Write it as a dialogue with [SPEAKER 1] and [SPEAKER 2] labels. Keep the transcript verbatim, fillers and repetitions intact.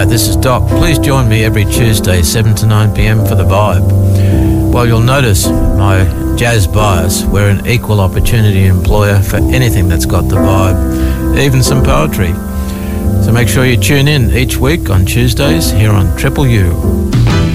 [SPEAKER 1] Hi, this is Doc. Please join me every Tuesday, seven to nine p.m. for The Vibe. Well, you'll notice my jazz bias. We're an equal opportunity employer for anything that's got the vibe, even some poetry. So make sure you tune in each week on Tuesdays here on Triple U.